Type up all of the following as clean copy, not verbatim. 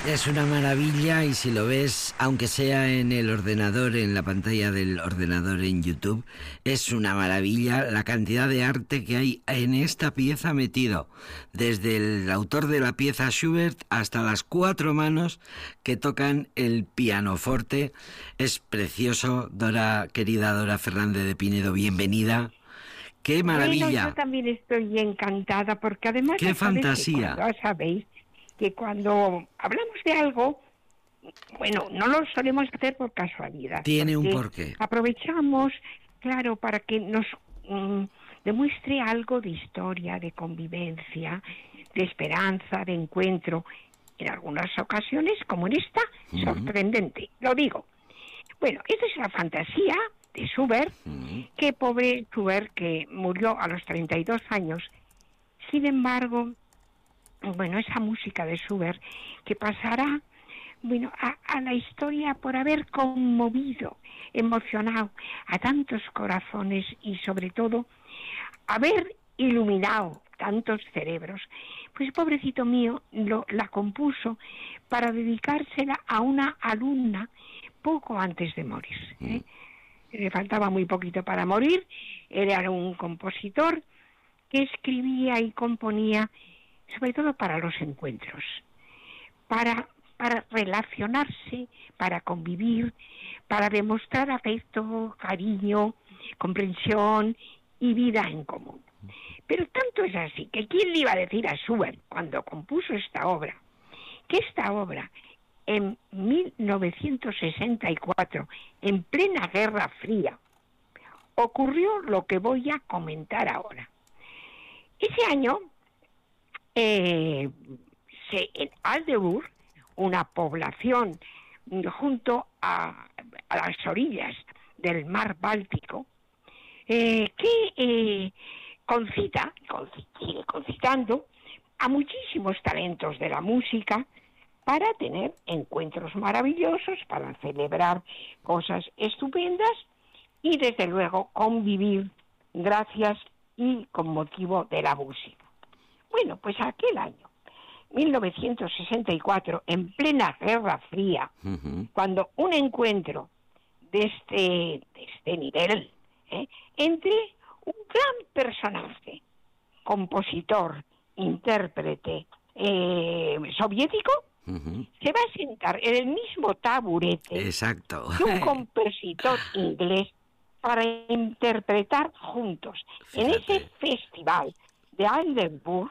Es una maravilla, y si lo ves, aunque sea en el ordenador, en la pantalla del ordenador en YouTube, es una maravilla la cantidad de arte que hay en esta pieza metido. Desde el autor de la pieza, Schubert, hasta las 4 manos que tocan el pianoforte. Es precioso. Dora, querida Dora Fernández de Pinedo, bienvenida. ¡Qué maravilla! Bueno, yo también estoy encantada, porque además... ¡Qué fantasía! Sabéis que cuando hablamos de algo, bueno, no lo solemos hacer por casualidad. Tiene un porqué. Aprovechamos, claro, para que nos demuestre algo de historia, de convivencia, de esperanza, de encuentro. En algunas ocasiones, como en esta, sorprendente, lo digo. Bueno, esta es la fantasía de Schubert, que pobre Schubert, que murió a los 32 años. Sin embargo, bueno, esa música de Schubert que pasará, bueno, a la historia por haber conmovido, emocionado a tantos corazones y sobre todo haber iluminado tantos cerebros. Pues pobrecito mío la compuso para dedicársela a una alumna poco antes de morir. Le faltaba muy poquito para morir. Era un compositor que escribía y componía sobre todo para los encuentros, para relacionarse, para convivir, para demostrar afecto, cariño, comprensión y vida en común. Pero tanto es así que ¿quién le iba a decir a Schubert cuando compuso esta obra, que esta obra en 1964, en plena Guerra Fría, ocurrió lo que voy a comentar ahora? Ese año, en Aldeburgh, una población junto a las orillas del mar Báltico, que sigue concitando a muchísimos talentos de la música para tener encuentros maravillosos, para celebrar cosas estupendas y desde luego convivir gracias y con motivo de la música. Bueno, pues aquel año, 1964, en plena Guerra Fría, cuando un encuentro de este nivel, entre un gran personaje, compositor, intérprete soviético, se va a sentar en el mismo taburete que un compositor inglés para interpretar juntos. Fíjate. En ese festival de Aldeburgh,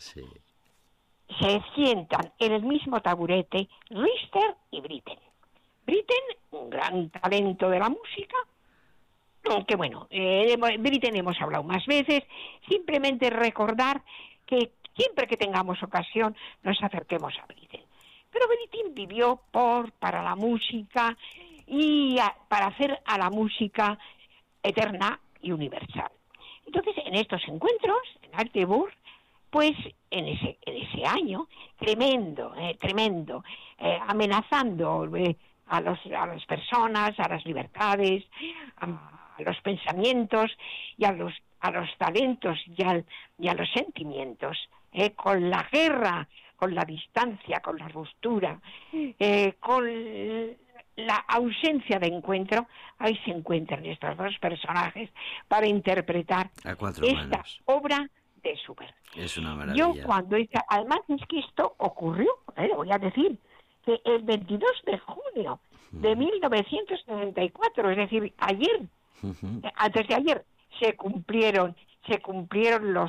se sientan en el mismo taburete Richter y Britten. Britten, un gran talento de la música, aunque bueno, Britten hemos hablado más veces, simplemente recordar que siempre que tengamos ocasión nos acerquemos a Britten. Pero Britten vivió para la música y para hacer a la música eterna y universal. Entonces, en estos encuentros, en Aldeburgh, pues en ese año, tremendo, amenazando a las personas, a las libertades, a los pensamientos y a los talentos y a los sentimientos, con la guerra, con la distancia, con la ruptura, con la ausencia de encuentro. Ahí se encuentran estos dos personajes para interpretar esta obra de Schubert. Es una maravilla. Yo además es que esto ocurrió, lo voy a decir, que el 22 de junio de 1994, es decir, ayer, antes de ayer, se cumplieron los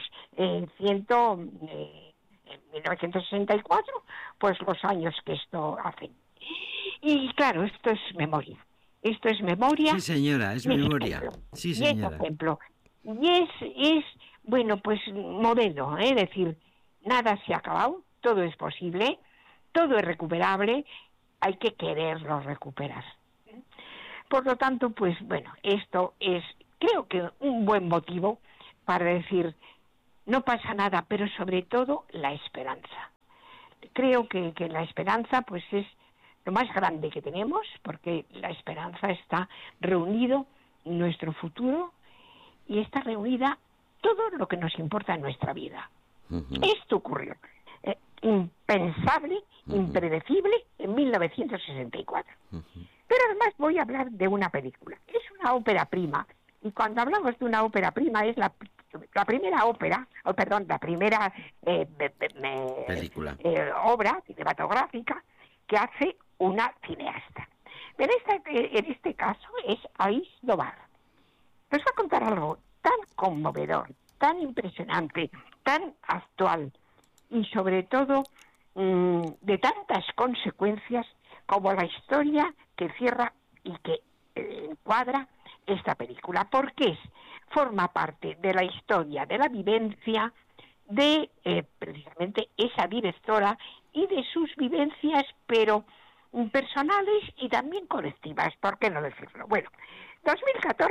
1964, pues los años que esto hace. Y claro, esto es memoria. Sí, señora, es memoria. Sí, señora. Y es ejemplo. Y es bueno, pues modelo, es decir, nada se ha acabado, todo es posible, todo es recuperable, hay que quererlo recuperar. Por lo tanto, pues bueno, esto es, creo que un buen motivo para decir, no pasa nada, pero sobre todo la esperanza. Creo que la esperanza, pues es lo más grande que tenemos, porque la esperanza está reunido en nuestro futuro y está reunida todo lo que nos importa en nuestra vida. Esto ocurrió. impensable, impredecible en 1964. Pero además voy a hablar de una película. Es una ópera prima. Y cuando hablamos de una ópera prima es la primera ópera, la primera película, obra cinematográfica que hace una cineasta. Pero en este caso es Alice Dobar. Nos va a contar algo tan conmovedor, tan impresionante, tan actual y sobre todo de tantas consecuencias como la historia que cierra y que encuadra esta película, porque forma parte de la historia, de la vivencia de precisamente esa directora y de sus vivencias, pero personales y también colectivas, ¿por qué no decirlo? Bueno, 2014,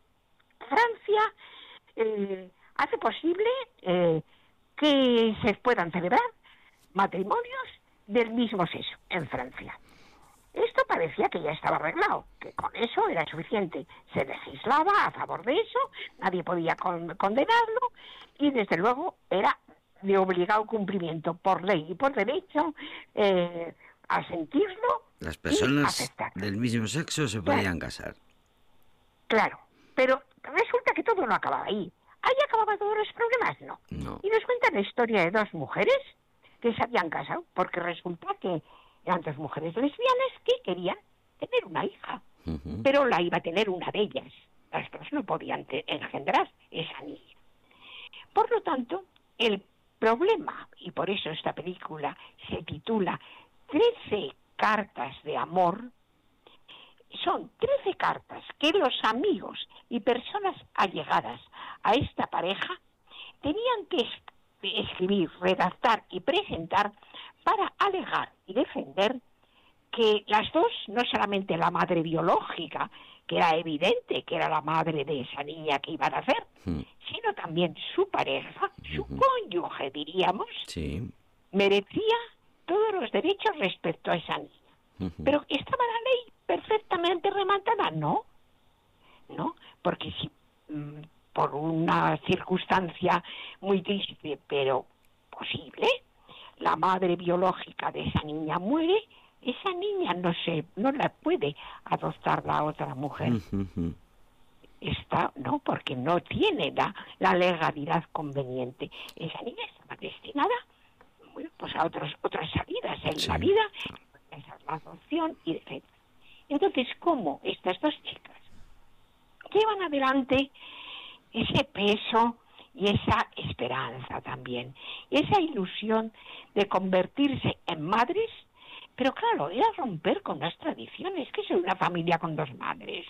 Francia hace posible que se puedan celebrar matrimonios del mismo sexo en Francia. Esto parecía que ya estaba arreglado, que con eso era suficiente. Se legislaba a favor de eso, nadie podía condenarlo y desde luego era de obligado cumplimiento por ley y por derecho asentirlo. Las personas del mismo sexo se podían casar. Claro, pero resulta que todo no acababa ahí. ¿Ahí acababan todos los problemas? No. Y nos cuentan la historia de dos mujeres que se habían casado, porque resulta que eran dos mujeres lesbianas que querían tener una hija, pero la iba a tener una de ellas. Las dos no podían engendrar esa niña. Por lo tanto, el problema, y por eso esta película se titula 13 cartas de amor, son 13 cartas que los amigos y personas allegadas a esta pareja tenían que escribir, redactar y presentar para alegar y defender que las dos, no solamente la madre biológica, que era evidente que era la madre de esa niña que iban a hacer, sino también su pareja, su cónyuge, diríamos, merecía todos los derechos respecto a esa niña. Pero ¿estaba la ley perfectamente rematada? No, porque si por una circunstancia muy triste, pero posible, la madre biológica de esa niña muere, esa niña no la puede adoptar la otra mujer. Porque no tiene la legalidad conveniente. Esa niña estaba destinada pues a otras salidas en la vida, esa es la adopción y etc. Entonces, ¿cómo estas dos chicas llevan adelante ese peso y esa esperanza también, y esa ilusión de convertirse en madres? Pero claro, era romper con las tradiciones, que es una familia con dos madres.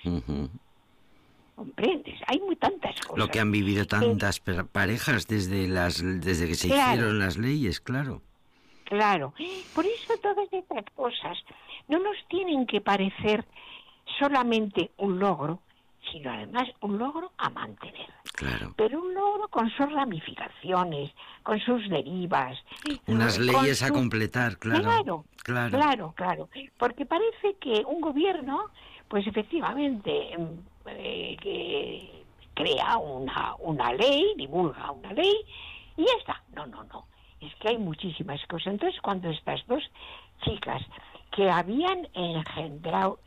¿Comprendes? Hay tantas cosas. Lo que han vivido tantas parejas desde que se hicieron las leyes, claro. Claro. Por eso todas estas cosas no nos tienen que parecer solamente un logro, sino además un logro a mantener. Claro. Pero un logro con sus ramificaciones, con sus derivas. Unas leyes a completar, claro. Claro. Porque parece que un gobierno, pues efectivamente, que crea una ley, divulga una ley, y ya está. No. Es que hay muchísimas cosas. Entonces, cuando estas dos chicas que habían engendrado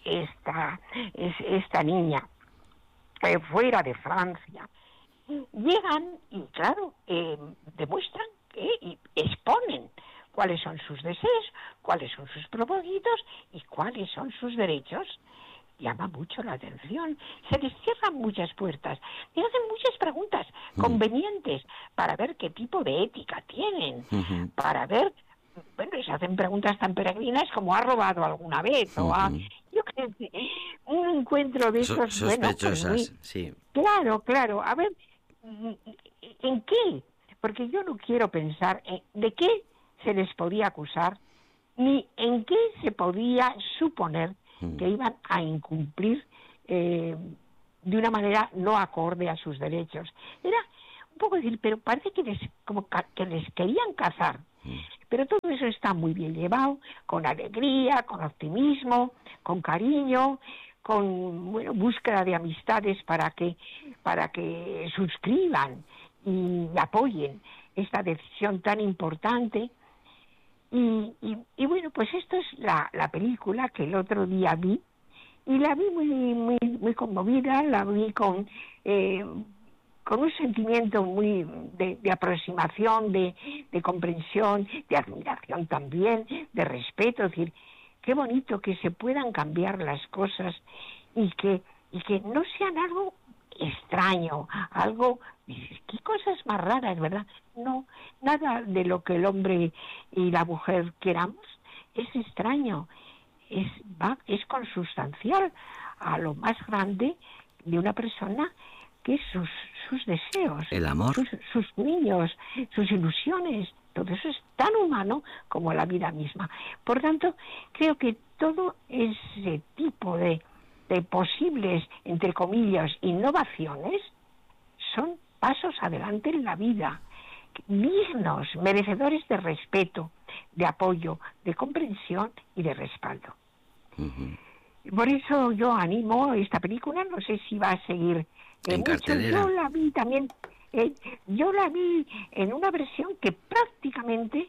esta niña fuera de Francia, llegan y, claro, demuestran y exponen cuáles son sus deseos, cuáles son sus propósitos y cuáles son sus derechos. Llama mucho la atención. Se les cierran muchas puertas. Les hacen muchas preguntas convenientes para ver qué tipo de ética tienen, para ver, les hacen preguntas tan peregrinas como ¿ha robado alguna vez? O yo creo que un encuentro de esos sospechosas, sí. Claro. A ver, ¿en qué? Porque yo no quiero pensar de qué se les podía acusar, ni en qué se podía suponer que iban a incumplir de una manera no acorde a sus derechos. Era un poco decir, pero parece que les querían cazar. Pero todo eso está muy bien llevado, con alegría, con optimismo, con cariño, con búsqueda de amistades para que suscriban y apoyen esta decisión tan importante. Y la película que el otro día vi, y la vi muy conmovida, la vi con un sentimiento muy de aproximación, de comprensión, de admiración también, de respeto. Es decir, qué bonito que se puedan cambiar las cosas y que no sean algo extraño, algo, qué cosas más raras, ¿verdad? No, nada de lo que el hombre y la mujer queramos es extraño, es consustancial a lo más grande de una persona, que es sus deseos, el amor, sus niños, sus ilusiones. Todo eso es tan humano como la vida misma. Por tanto, creo que todo ese tipo de posibles, entre comillas, innovaciones son pasos adelante en la vida, dignos, merecedores de respeto, de apoyo, de comprensión y de respaldo. Uh-huh. Por eso yo animo esta película, no sé si va a seguir en cartelera. Yo la vi también, yo la vi en una versión que prácticamente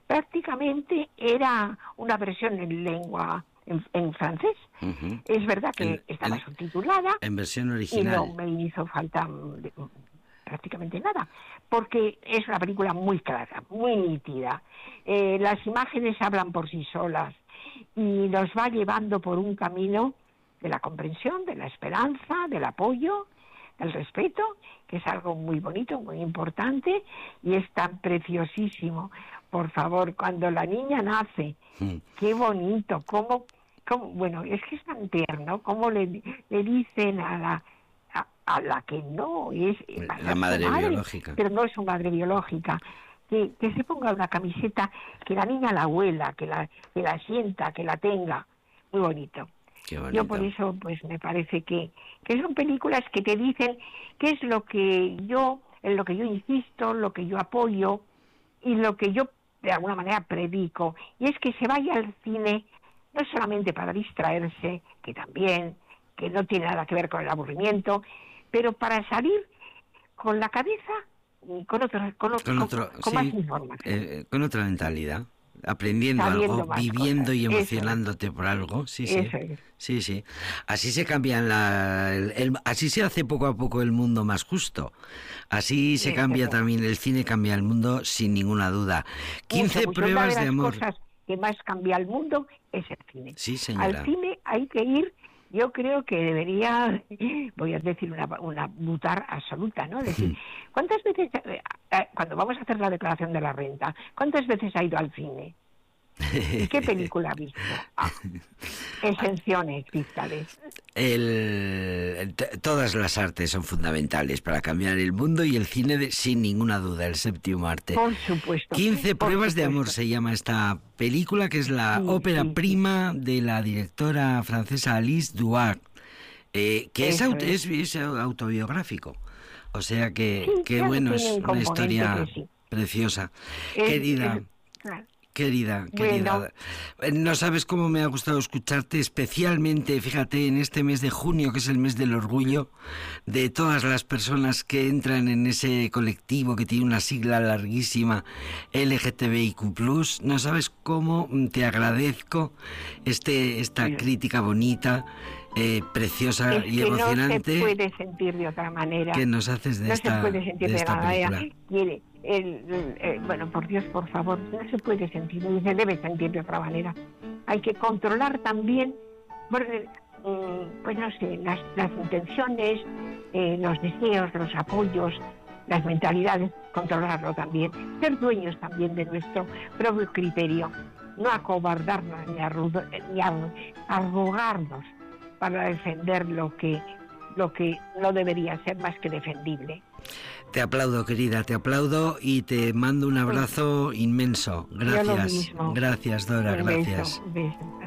era una versión en lengua en francés. Uh-huh. Es verdad que estaba subtitulada en versión original, y no me hizo falta prácticamente nada, porque es una película muy clara, muy nítida. Las imágenes hablan por sí solas y nos va llevando por un camino de la comprensión, de la esperanza, del apoyo, del respeto, que es algo muy bonito, muy importante, y es tan preciosísimo. Por favor, cuando la niña nace, qué bonito, cómo bueno, es que es tan tierno, cómo le dicen a la que no es la madre biológica, pero no es su madre biológica, que se ponga una camiseta, que la niña la huela, que la sienta, que la tenga. Muy bonito. Yo por eso pues me parece que son películas que te dicen qué es lo que en lo que yo insisto, lo que yo apoyo y lo que yo de alguna manera predico, y es que se vaya al cine no solamente para distraerse, que también, que no tiene nada que ver con el aburrimiento, pero para salir con la cabeza con más información, con otra mentalidad, aprendiendo algo, viviendo cosas. Y emocionándote por algo. Sí. Así se cambian así se hace poco a poco el mundo más justo. Así se cambia también el cine, cambia el mundo sin ninguna duda. 15 pruebas de amor. Cosas que más cambia el mundo es el cine. Sí, señora. Al cine hay que ir. Yo creo que debería, voy a decir una butar absoluta, ¿no? Es decir, ¿cuántas veces, cuando vamos a hacer la declaración de la renta, cuántas veces ha ido al cine? ¿Y qué película ha visto? Exenciones fiscales. Todas las artes son fundamentales para cambiar el mundo, y el cine, sin ninguna duda, el séptimo arte. Por supuesto. 15 pruebas de amor se llama esta película, que es la ópera prima de la directora francesa Alice Duarte, que es autobiográfico. O sea que bueno, es una historia preciosa. Querida, bueno. No sabes cómo me ha gustado escucharte, especialmente, fíjate, en este mes de junio, que es el mes del orgullo de todas las personas que entran en ese colectivo que tiene una sigla larguísima, LGTBIQ+. No sabes cómo te agradezco esta crítica bonita, preciosa y emocionante. No se puede sentir de otra manera. Que nos haces de esta película. No se puede sentir de otra manera. Bueno, por Dios, por favor, no se puede sentir, no se debe sentir de otra manera. Hay que controlar también, pues no sé, las intenciones, los deseos, los apoyos, las mentalidades, controlarlo también, ser dueños también de nuestro propio criterio, no acobardarnos ni arrogarnos para defender lo que no debería ser más que defendible. Te aplaudo, querida, te aplaudo y te mando un abrazo inmenso. Gracias. Yo lo mismo. Gracias, Dora, gracias. Beso.